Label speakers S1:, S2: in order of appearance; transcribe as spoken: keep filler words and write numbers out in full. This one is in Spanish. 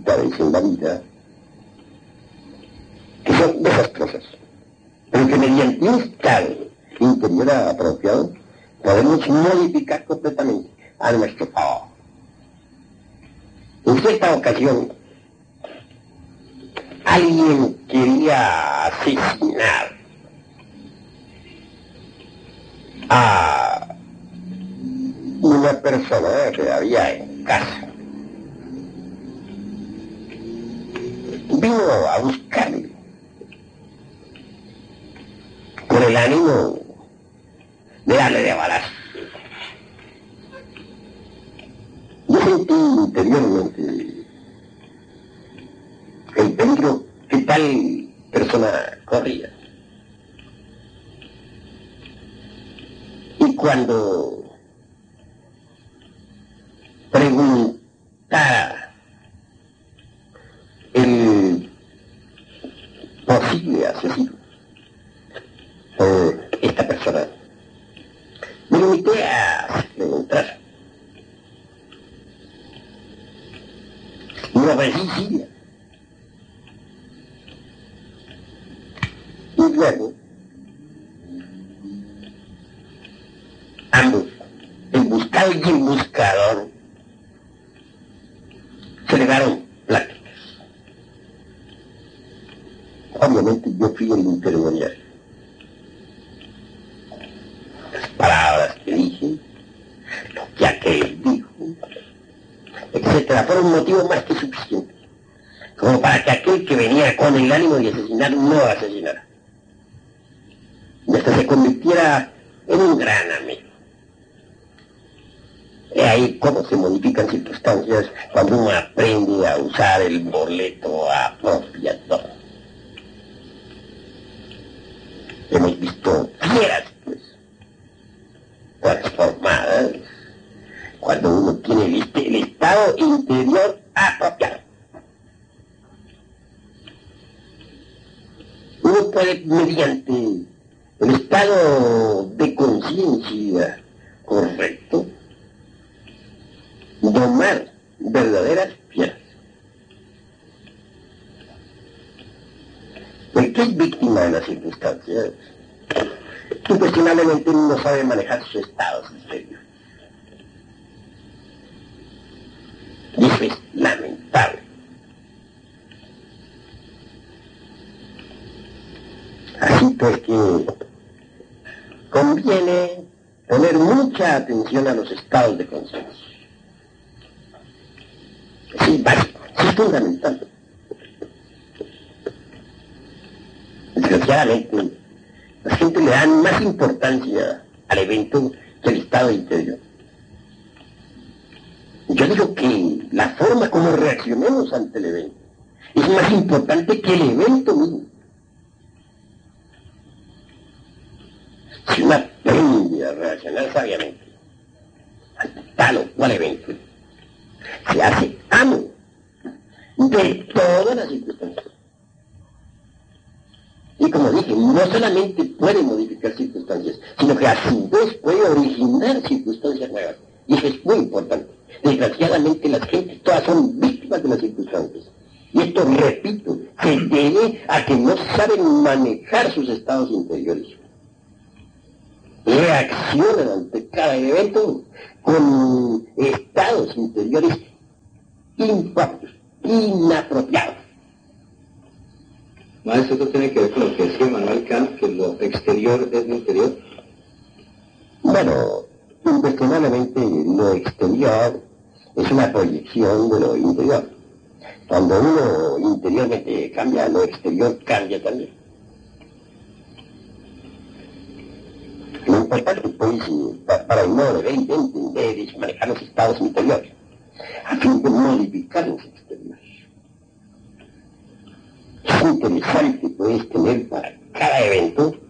S1: dificultades en la vida, que son desastrosas, pero que mediante un estado interior apropiado podemos modificar completamente a nuestro favor. En cierta ocasión, alguien quería asesinar a una persona que había en casa. Vino a buscarle con el ánimo de darle de balazo. Yo sentí interiormente el peligro que tal persona corría. Y cuando preguntara el posible asesino por esta persona, me limité a preguntar. No resistía. Y luego, ambos, el buscado y el buscador, se le daron pláticas. Obviamente yo fui el intermediario. Las palabras que dije, lo que aquel dijo, etcétera, fueron motivos más que suficientes como para que aquel que venía con el ánimo de asesinar no asesinara, y hasta se convirtiera en un gran amigo. Es ahí cómo se modifican circunstancias cuando uno aprende a usar el boleto apropiado. Hemos visto fieras, pues, transformadas cuando uno tiene el, el estado interior apropiado. Uno puede, mediante el estado de conciencia correcto, domar verdaderas fieras. El que es víctima de las circunstancias, incuestionablemente no sabe manejar sus estados interiores. Y eso es lamentable. Así pues que conviene poner mucha atención a los estados de conciencia. Sí, básico, sí, es fundamental. Desgraciadamente, la gente le da más importancia al evento que al estado interior. Yo digo que la forma como reaccionemos ante el evento es más importante que el evento mismo. Si uno aprende a reaccionar sabiamente ante tal o cual evento, se hace amo de todas las circunstancias. Y como dije, no solamente puede modificar circunstancias, sino que a su vez puede originar circunstancias nuevas. Y eso es muy importante. Desgraciadamente las gentes todas son víctimas de las circunstancias. Y esto, repito, se debe a que no saben manejar sus estados interiores. Reaccionan ante cada evento con estados interiores impropios, inapropiados.
S2: Maestro, esto tiene que ver con lo que decía Manuel Kant, que lo exterior es lo interior.
S1: Bueno, incuestionablemente lo exterior es una proyección de lo interior. Cuando uno interiormente cambia, lo exterior cambia también. Lo importante, pues, para el modo de entender es manejar los estados interiores, a fin de modificar los exteriores. Es interesante, pues, tener para cada evento